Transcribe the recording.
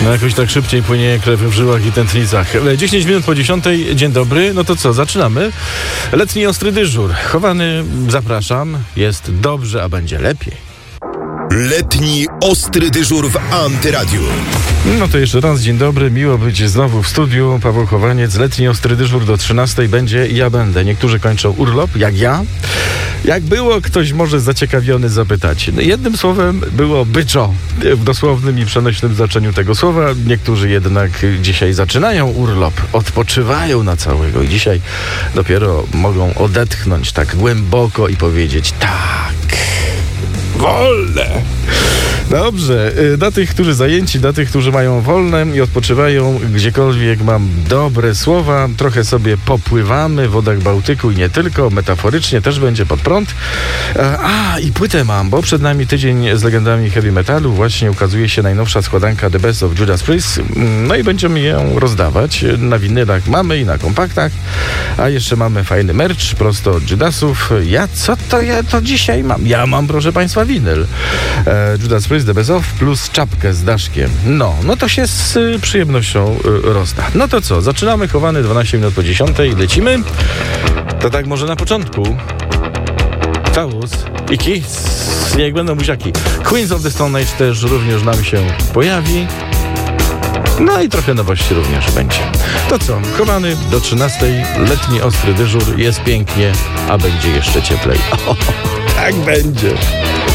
No jakoś tak szybciej płynie krew w żyłach i tętnicach. 10 minut po 10. Dzień dobry. No to co, zaczynamy. Letni ostry dyżur. Chowany, zapraszam. Jest dobrze, a będzie lepiej. Letni ostry dyżur w Antyradiu. No to jeszcze raz dzień dobry, miło być znowu w studiu. Paweł Chowaniec, letni ostry dyżur do 13 będzie i ja będę. Niektórzy kończą urlop, jak ja. Jak było, ktoś może zaciekawiony zapytać. Jednym słowem było byczo, w dosłownym i przenośnym znaczeniu tego słowa. Niektórzy jednak dzisiaj zaczynają urlop, odpoczywają na całego i dzisiaj dopiero mogą odetchnąć tak głęboko i powiedzieć tak, wolne. Dobrze, dla tych, którzy zajęci, dla tych, którzy mają wolne i odpoczywają gdziekolwiek, mam dobre słowa. Trochę sobie popływamy w wodach Bałtyku i nie tylko, metaforycznie też będzie pod prąd. I płytę mam, bo przed nami tydzień z legendami heavy metalu. Właśnie ukazuje się najnowsza składanka The Best of Judas Priest. No i będziemy ją rozdawać. Na winylach mamy i na kompaktach. A jeszcze mamy fajny merch prosto od Judasów. Ja to dzisiaj mam? Ja mam, proszę Państwa, winyl. Judas Priest, The Best of plus czapkę z daszkiem. No to się z przyjemnością rozda. No to co, zaczynamy. Chowany 12 minut po 10. Lecimy. To tak może na początku. Całus i kiss. Niech będą buziaki. Queens of the Stone Age też również nam się pojawi. No i trochę nowości również będzie. To co, chowany do 13. Letni ostry dyżur. Jest pięknie, a będzie jeszcze cieplej. Tak będzie.